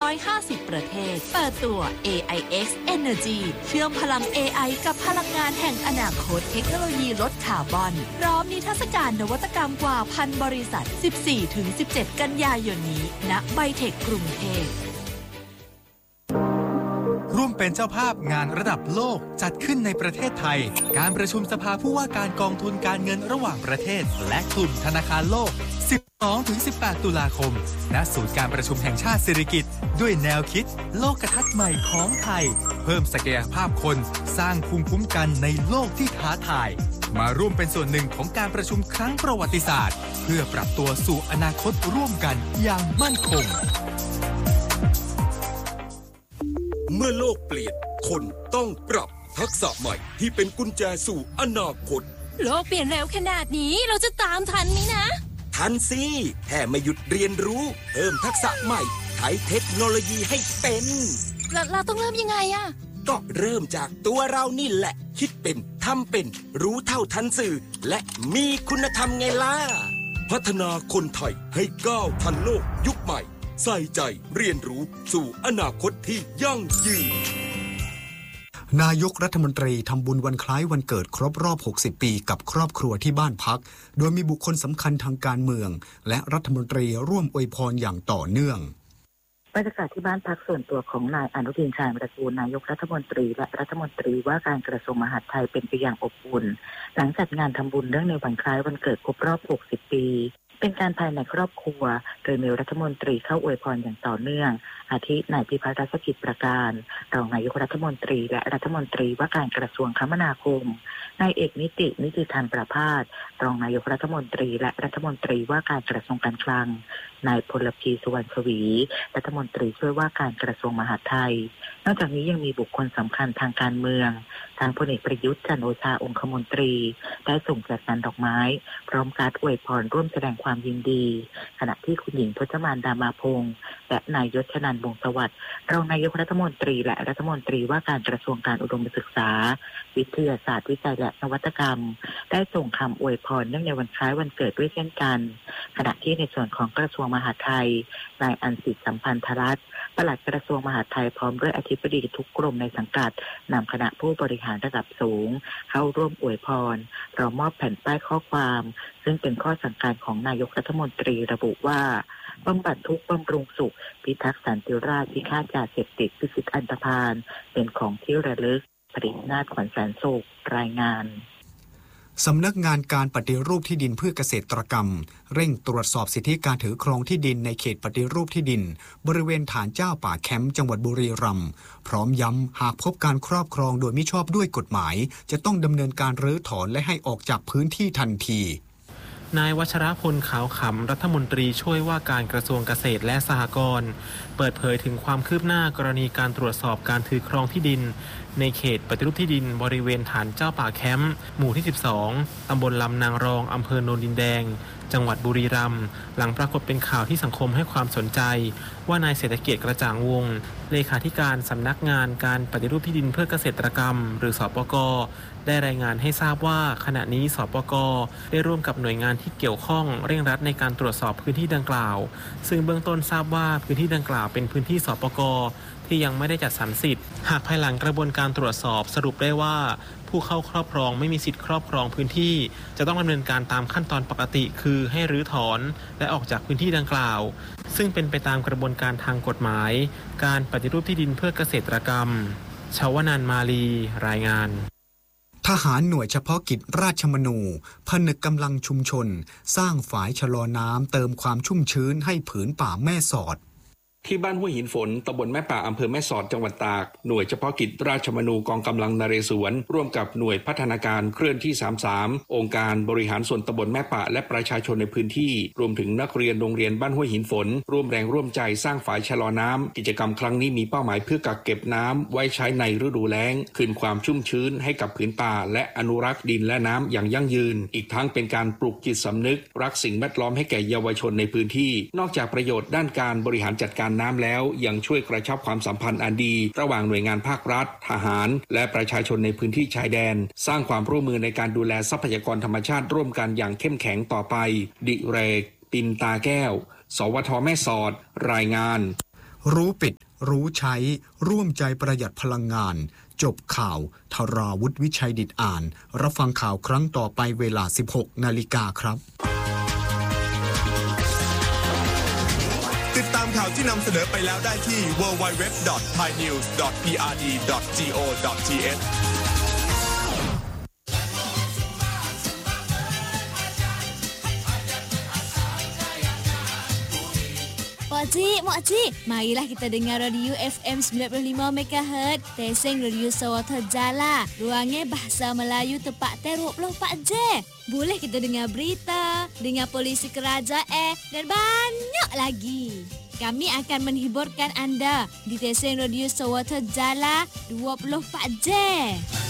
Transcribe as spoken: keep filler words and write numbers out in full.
อยห้าสิบประเทศเปิดตัว เอ ไอ เอ็กซ์ Energy เชื่อมพลัง เอ ไอ กับพลังงานแห่งอนาคตเทคโนโลยีลดคาร์บอนพร้อมนิทรรศการนวัตกรรมกว่าพันบริษัท สิบสี่ถึงสิบเจ็ด กันยายนนี้ณไบเทคกรุงเทพร่วมเป็นเจ้าภาพงานระดับโลกจัดขึ้นในประเทศไทยการประชุมสภาผู้ว่าการกองทุนการเงินระหว่างประเทศและกลุ่มธนาคารโลก สิบสองถึงสิบแปด ตุลาคมณศูนย์การประชุมแห่งชาติสิริกิติ์ด้วยแนวคิดโลกทัศน์ใหม่ของไทยเพิ่มศักยภาพคนสร้างภูมิคุ้มกันในโลกที่ท้าทายมาร่วมเป็นส่วนหนึ่งของการประชุมครั้งประวัติศาสตร์เพื่อปรับตัวสู่อนาคตร่วมกันอย่างมั่นคงเมื่อโลกเปลี่ยนคนต้องปรับทักษะใหม่ที่เป็นกุญแจสู่อนาคตโลกเปลี่ยนเร็วขนาดนี้เราจะตามทันไหมนะทันสิแค่ไม่หยุดเรียนรู้เพิ่มทักษะใหม่ใช้เทคโนโลยีให้เป็นเราเราต้องเริ่มยังไงอะก็เริ่มจากตัวเรานี่แหละคิดเป็นทำเป็นรู้เท่าทันสื่อและมีคุณธรรมไงล่ะพัฒนาคนไทยให้ก้าวทันโลกยุคใหม่ใส่ใจเรียนรู้สู่อนาคตที่ยั่งยืนนายกรัฐมนตรีทำบุญวันคล้ายวันเกิดครบรอบหกสิบปีกับครอบครัวที่บ้านพักโดยมีบุคคลสำคัญทางการเมืองและรัฐมนตรีร่วมอวยพรอย่างต่อเนื่องบรรยากาศที่บ้านพักส่วนตัวของนายอนุทินชาญวิรากูลนายกรัฐมนตรีและรัฐมนตรีว่าการกระทรวงมหาดไทยเป็นไปอย่างอบอุ่นหลังจัดงานทำบุญเนื่องในวันคล้ายวันเกิดครบรอบหกสิบปีเป็นการภายในครอบครัวโดยมีรัฐมนตรีเข้าอวยพรอย่างต่อเนื่องอาทินายพิพัฒน์รัชกิจประการรองนายกรัฐมนตรีและรัฐมนตรีว่าการกระทรวงคมนาคมนายเอกนิตินิติธรรมประภาสรองนายกรัฐมนตรีและรัฐมนตรีว่าการกระทรวงการคลังนายพลพีสุวรรณชวีรัฐมนตรีช่วยว่าการกระทรวงมหาดไทยนอกจากนี้ยังมีบุคคลสำคัญทางการเมืองทางพลเอกประยุทธ์จันทร์โอชาองคมนตรีได้ส่งจัดงานดอกไม้พร้อมการอวยพรร่วมแสดงความยินดีขณะที่คุณหญิงพจมานดามาพงษ์และนายยศชนันท์วงศ์สวัสดิ์รองนายกรัฐมนตรีและรัฐมนตรีว่าการกระทรวงการอุดมศึกษาวิทยาศาสตร์วิจัยและนวัตกรรมได้ส่งคำอวยพรเนื่องในวันคล้ายวันเกิดด้วยเช่นกันขณะที่ในส่วนของกระทรวงมหาดไทยนายอัญสิทธิ์สัมพันธรัตน์ปลัดกระทรวงมหาดไทยพร้อมด้วยอธิบดีทุกกรมในสังกัดนำคณะผู้บริหารระดับสูงเข้าร่วมอวยพรพร้อมมอบแผ่นป้ายข้อความซึ่งเป็นข้อสั่งการของนายกรัฐมนตรีระบุว่าบำบัดทุกข์บำรุงสุขพิทักษ์สันติราษฎร์พิฆาตยาเสพติดพิชิตอันธพาลเป็นของที่ระลึกปรินาถขวัญแสนโศกรายงานสำนักงานการปฏิรูปที่ดินเพื่อเกษตรกรรมเร่งตรวจสอบสิทธิการถือครองที่ดินในเขตปฏิรูปที่ดินบริเวณฐานเจ้าป่าแคมป์จังหวัดบุรีรัมย์พร้อมย้ำหากพบการครอบครองโดยมิชอบด้วยกฎหมายจะต้องดำเนินการรื้อถอนและให้ออกจากพื้นที่ทันทีนายวัชรพลขาวขำรัฐมนตรีช่วยว่าการกระทรวงเกษตรและสหกรณ์เปิดเผยถึงความคืบหน้ากรณีการตรวจสอบการถือครองที่ดินในเขตปฏิรูปที่ดินบริเวณฐานเจ้าป่าแคมป์หมู่ที่สิบสองตำบลลำนางรองอำเภอโนนดินแดงจังหวัดบุรีรัมย์หลังปรากฏเป็นข่าวที่สังคมให้ความสนใจว่านายเศรษฐเกียรติกระจ่างวงศ์เลขาธิการสำนักงานการปฏิรูปที่ดินเพื่อเกษตรกรรมหรือสปก.ได้รายงานให้ทราบว่าขณะนี้สปก.ได้ร่วมกับหน่วยงานที่เกี่ยวข้องเร่งรัดในการตรวจสอบพื้นที่ดังกล่าวซึ่งเบื้องต้นทราบว่าพื้นที่ดังกล่าวเป็นพื้นที่สปก.ที่ยังไม่ได้จัดสรรสิทธิ์หากภายหลังกระบวนการตรวจสอบสรุปได้ว่าผู้เข้าครอบครองไม่มีสิทธิ์ครอบครองพื้นที่จะต้องดำเนินการตามขั้นตอนปกติคือให้รื้อถอนและออกจากพื้นที่ดังกล่าวซึ่งเป็นไปตามกระบวนการทางกฎหมายการปฏิรูปที่ดินเพื่อเกษตรกรรมชวนันท์มาลีรายงานทหารหน่วยเฉพาะกิจราชมนูผนึกกำลังชุมชนสร้างฝายชะลอน้ำเติมความชุ่มชื้นให้ผืนป่าแม่สอดที่บ้านห้วยหินฝนตำบลแม่ป่าอำเภอแม่สอดจังหวัดตากหน่วยเฉพาะกิจราชมนูกองกำลังนเรศวรร่วมกับหน่วยพัฒนาการเคลื่อนที่สามสิบสามองค์การบริหารส่วนตำบลแม่ป่าและประชาชนในพื้นที่รวมถึงนักเรียนโรงเรียนบ้านห้วยหินฝนร่วมแรงร่วมใจสร้างฝายชะลอน้ำกิจกรรมครั้งนี้มีเป้าหมายเพื่อกักเก็บน้ำไว้ใช้ในฤดูแล้งคืนความชุ่มชื้นให้กับผืนป่าและอนุรักษ์ดินและน้ำอย่างยั่งยืนอีกทั้งเป็นการปลูกจิตสำนึกรักสิ่งแวดล้อมให้แก่เยาวชนในพื้นที่นอกจากประโยชน์ด้านการบริหารจัดการน้ำแล้วยังช่วยกระชับความสัมพันธ์อันดีระหว่างหน่วยงานภาครัฐทหารและประชาชนในพื้นที่ชายแดนสร้างความร่วมมือในการดูแลทรัพยากรธรรมชาติร่วมกันอย่างเข้มแข็งต่อไปดิเรกปินตาแก้วสวทแม่สอดรายงานรู้ปิดรู้ใช้ร่วมใจประหยัดพลังงานจบข่าวธราวุฒิวิชัยดิษฐ์อ่านรับฟังข่าวครั้งต่อไปเวลา สิบหกนาฬิกาครับติดตามข่าวที่นำเสนอไปแล้วได้ที่ ดับเบิลยู ดับเบิลยู ดับเบิลยู ดอท ไทยนิวส์ ดอท พี อาร์ ดี ดอท จี โอ ดอท ที เอช Makcik, makcik, marilah kita dengar radio F M sembilan puluh lima megahertz, Teseng Radio Sarawak Jala. Ruangnya bahasa Melayu tepat dua puluh empat jam. Boleh kita dengar berita, dengar polisi kerajaan dan banyak lagi. Kami akan menghiburkan anda di Teseng Radio Sarawak Jala dua puluh empat jam.